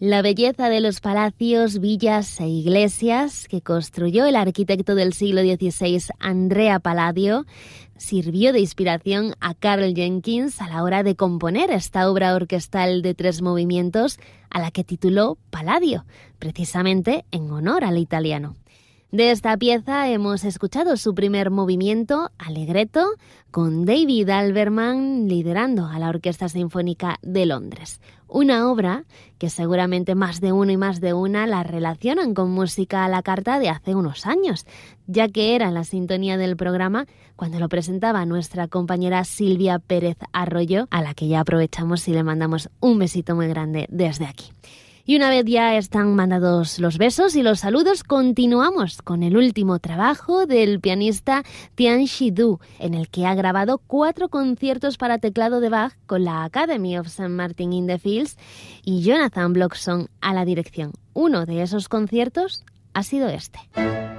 La belleza de los palacios, villas e iglesias que construyó el arquitecto del siglo XVI Andrea Palladio sirvió de inspiración a Karl Jenkins a la hora de componer esta obra orquestal de 3 movimientos a la que tituló Palladio, precisamente en honor al italiano. De esta pieza hemos escuchado su primer movimiento, Allegretto, con David Alberman liderando a la Orquesta Sinfónica de Londres. Una obra que seguramente más de uno y más de una la relacionan con música a la carta de hace unos años, ya que era la sintonía del programa cuando lo presentaba nuestra compañera Silvia Pérez Arroyo, a la que ya aprovechamos y le mandamos un besito muy grande desde aquí. Y una vez ya están mandados los besos y los saludos, continuamos con el último trabajo del pianista Tianxi Du, en el que ha grabado 4 conciertos para teclado de Bach con la Academy of St. Martin in the Fields y Jonathan Blockson a la dirección. Uno de esos conciertos ha sido este.